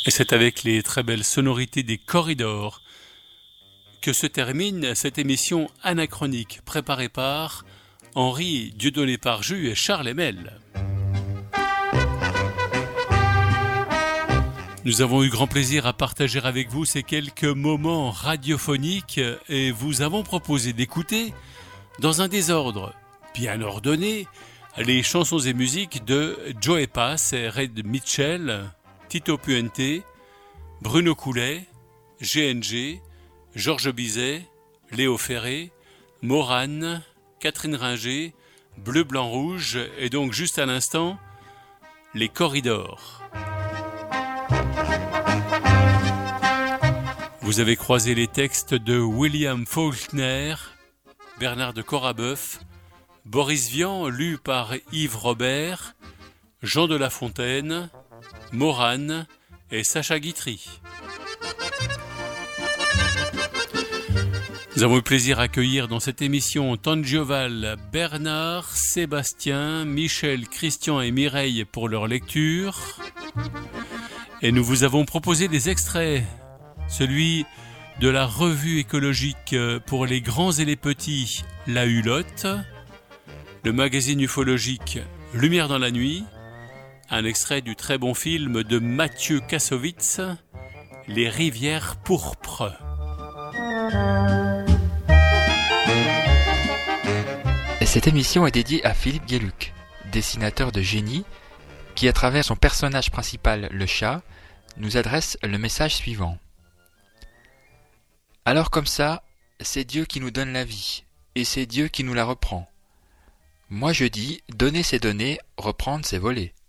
Et c'est avec les très belles sonorités des corridors que se termine cette émission anachronique préparée par Henri Dieudonné Parjus et Charles Emel. Nous avons eu grand plaisir à partager avec vous ces quelques moments radiophoniques et vous avons proposé d'écouter, dans un désordre bien ordonné, les chansons et musiques de Joey Pass, Red Mitchell, Tito Puente, Bruno Coulet, GNG, Georges Bizet, Léo Ferré, Morane, Catherine Ringer, Bleu, Blanc, Rouge et donc juste à l'instant, les Corridors. Vous avez croisé les textes de William Faulkner, Bernard de Corabœuf, Boris Vian, lu par Yves Robert, Jean de La Fontaine, Morane et Sacha Guitry. Nous avons eu plaisir à accueillir dans cette émission Tangioval, Bernard, Sébastien, Michel, Christian et Mireille pour leur lecture. Et nous vous avons proposé des extraits. Celui de la revue écologique pour les grands et les petits, La Hulotte, le magazine ufologique Lumière dans la nuit, un extrait du très bon film de Mathieu Kassovitz, Les rivières pourpres. Cette émission est dédiée à Philippe Guéluc, dessinateur de génie, qui à travers son personnage principal, le chat, nous adresse le message suivant. Alors comme ça, c'est Dieu qui nous donne la vie, et c'est Dieu qui nous la reprend. Moi je dis, donner c'est donner, reprendre c'est voler.